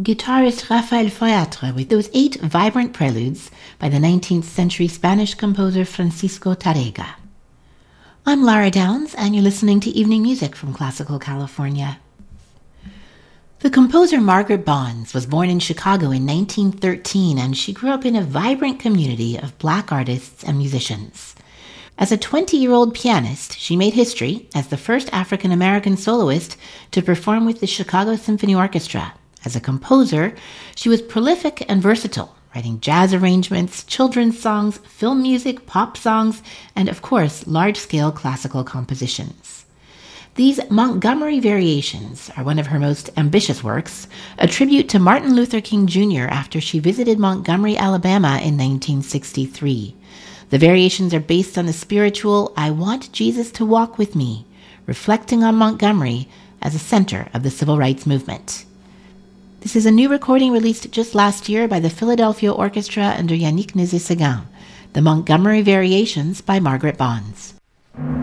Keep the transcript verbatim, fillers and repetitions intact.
guitarist Rafael Feuatre with those eight vibrant preludes by the nineteenth century Spanish composer Francisco Tárrega. I'm Lara Downs, and you're listening to Evening Music from Classical California. The composer Margaret Bonds was born in Chicago in nineteen thirteen, and she grew up in a vibrant community of Black artists and musicians. As a twenty-year-old pianist, she made history as the first African-American soloist to perform with the Chicago Symphony Orchestra. As a composer, she was prolific and versatile, writing jazz arrangements, children's songs, film music, pop songs, and of course, large-scale classical compositions. These Montgomery Variations are one of her most ambitious works, a tribute to Martin Luther King Junior after she visited Montgomery, Alabama in nineteen sixty-three. The variations are based on the spiritual I Want Jesus to Walk With Me, reflecting on Montgomery as a center of the civil rights movement. This is a new recording released just last year by the Philadelphia Orchestra under Yannick Nézet-Séguin, the Montgomery Variations by Margaret Bonds.